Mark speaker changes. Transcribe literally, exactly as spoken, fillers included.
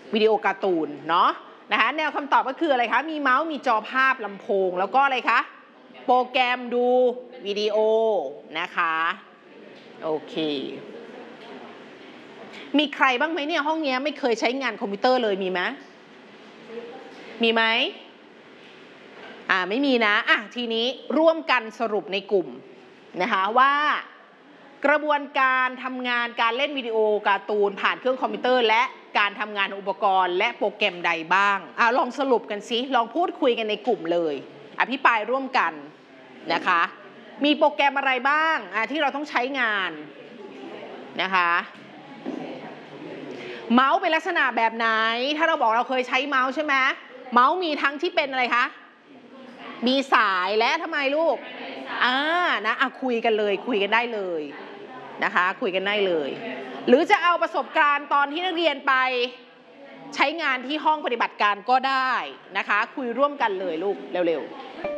Speaker 1: วิดีโอการ์ตูนเนาะนะคะแนวคำตอบก็คืออะไรคะมีเมาส์มีจอภาพลำโพงแล้วก็อะไรคะโปรแกรมดูวิดีโอนะคะโอเคมีใครบ้างไหมเนี่ยห้องนี้ไม่เคยใช้งานคอมพิวเตอร์เลยมีไหมมีไหมอ่าไม่มีนะอ่ะทีนี้ร่วมกันสรุปในกลุ่มนะคะว่ากระบวนการทำงานการเล่นวิดีโอการ์ตูนผ่านเครื่องคอมพิวเตอร์และการทำงานอุปกรณ์และโปรแกรมใดบ้างอ่าลองสรุปกันสิลองพูดคุยกันในกลุ่มเลยอภิปรายร่วมกันนะคะมีโปรแกรมอะไรบ้างอ่าที่เราต้องใช้งานนะคะเมาส์เป็นลักษณะแบบไหนถ้าเราบอกเราเคยใช้เมาส์ใช่ไหมเมาส์มีทั้งที่เป็นอะไรคะมีสายและทำไมลูกอ่านะอ่ะคุยกันเลยคุยกันได้เลยนะคะคุยกันได้เลยหรือจะเอาประสบการณ์ตอนที่นักเรียนไปใช้งานที่ห้องปฏิบัติการก็ได้นะคะคุยร่วมกันเลยลูกเร็วๆ